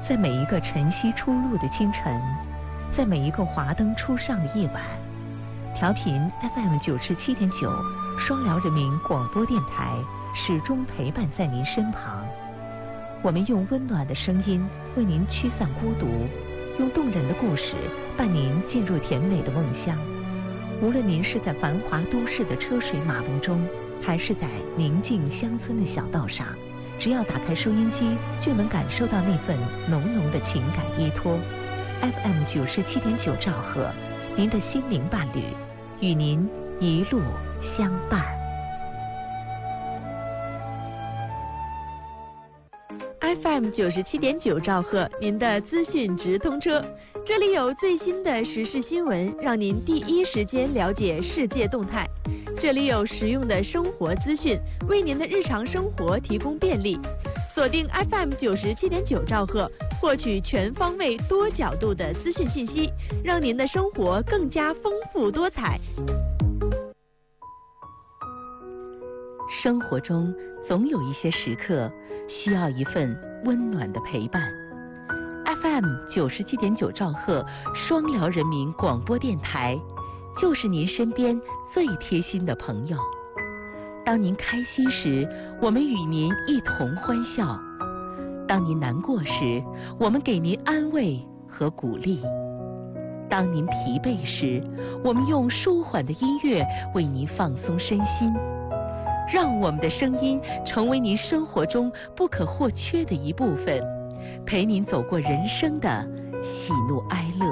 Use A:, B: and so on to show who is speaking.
A: 在每一个晨曦初露的清晨，在每一个华灯初上的夜晚，调频 FM97.9双辽人民广播电台始终陪伴在您身旁。我们用温暖的声音为您驱散孤独，用动人的故事伴您进入甜美的梦乡。无论您是在繁华都市的车水马龙中，还是在宁静乡村的小道上，只要打开收音机，就能感受到那份浓浓的情感依托。FM97.9兆赫，您的心灵伴侣，与您一路相伴。
B: FM97.9兆赫，您的资讯直通车，这里有最新的时事新闻，让您第一时间了解世界动态。这里有实用的生活资讯，为您的日常生活提供便利。锁定 FM97.9兆赫，获取全方位、多角度的资讯信息，让您的生活更加丰富多彩。
A: 生活中总有一些时刻需要一份温暖的陪伴。FM97.9兆赫双辽人民广播电台，就是您身边最贴心的朋友。当您开心时，我们与您一同欢笑；当您难过时，我们给您安慰和鼓励；当您疲惫时，我们用舒缓的音乐为您放松身心。让我们的声音成为您生活中不可或缺的一部分，陪您走过人生的喜怒哀乐。